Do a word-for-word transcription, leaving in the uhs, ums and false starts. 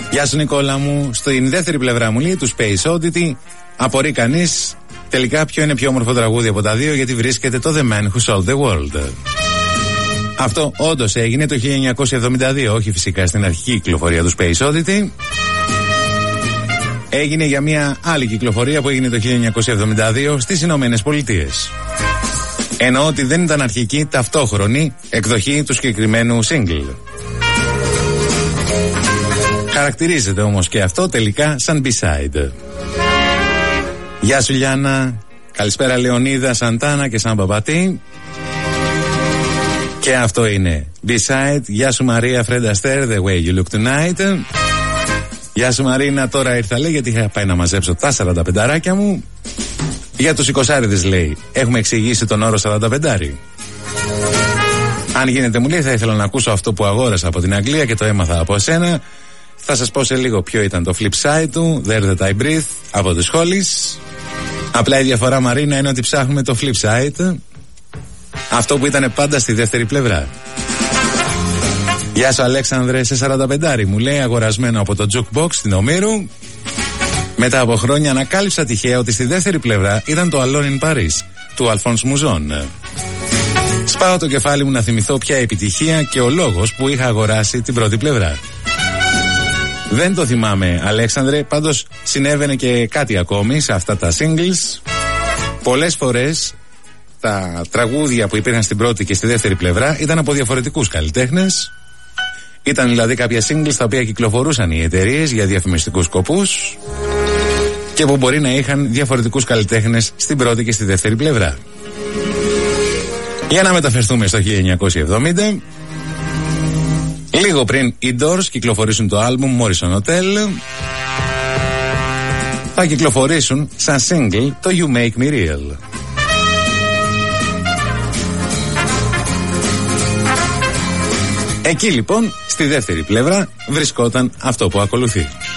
Γεια σου Νικόλα μου. Στην δεύτερη πλευρά μου λέει του Space Oddity. Απορεί κανείς τελικά ποιο είναι πιο όμορφο τραγούδι από τα δύο, γιατί βρίσκεται το The Man Who Sold the World. Αυτό όντως έγινε το χίλια εννιακόσια εβδομήντα δύο, όχι φυσικά στην αρχική κυκλοφορία του Space Oddity. Έγινε για μια άλλη κυκλοφορία που έγινε το χίλια εννιακόσια εβδομήντα δύο στις Ηνωμένες Πολιτείες. Εννοώ ότι δεν ήταν αρχική, ταυτόχρονη εκδοχή του συγκεκριμένου single. Χαρακτηρίζεται όμως και αυτό τελικά σαν B-side. Γεια σου Λιάννα. Καλησπέρα Λεωνίδα, Σαντάνα και Σαν Παπατή. Και αυτό είναι B-side. Γεια σου Μαρία Φρέντα Στέρ, The Way You Look Tonight. Γεια σου Μαρίνα, τώρα ήρθα λέει γιατί είχα πάει να μαζέψω τα σαράντα πενταράκια μου. Για τους εικοσάριδες λέει, έχουμε εξηγήσει τον όρο σαράντα πεντάρι. Αν γίνεται μου λέει θα ήθελα να ακούσω αυτό που αγόρασα από την Αγγλία και το έμαθα από εσένα. Θα σας πω σε λίγο ποιο ήταν το flip side του, There That I Breathe, από τις Hollies. Απλά η διαφορά Μαρίνα είναι ότι ψάχνουμε το flip side, αυτό που ήταν πάντα στη δεύτερη πλευρά. Γεια σου Αλέξανδρε, σε σαράντα πεντάρι μου λέει, αγορασμένο από το Jukebox στην Ομήρου. Μετά από χρόνια ανακάλυψα τυχαία ότι στη δεύτερη πλευρά ήταν το Alone in Paris του Αλφόνς Μουζόν. Σπάω το κεφάλι μου να θυμηθώ ποια επιτυχία και ο λόγος που είχα αγοράσει την πρώτη πλευρά. Δεν το θυμάμαι Αλέξανδρε, πάντως συνέβαινε και κάτι ακόμη σε αυτά τα singles. Πολλές φορές τα τραγούδια που υπήρχαν στην πρώτη και στη δεύτερη πλευρά ήταν από διαφορετικούς καλλιτέχνες. Ήταν δηλαδή κάποια singles τα οποία κυκλοφορούσαν οι εταιρείες για διαφημιστικούς σκοπούς και που μπορεί να είχαν διαφορετικούς καλλιτέχνες στην πρώτη και στη δεύτερη πλευρά. Για να μεταφερθούμε στο χίλια εννιακόσια εβδομήντα, λίγο πριν οι Doors κυκλοφορήσουν το άλμπουμ Morrison Hotel, θα κυκλοφορήσουν σαν single το You Make Me Real. Εκεί λοιπόν στη δεύτερη πλευρά βρισκόταν αυτό που ακολουθεί.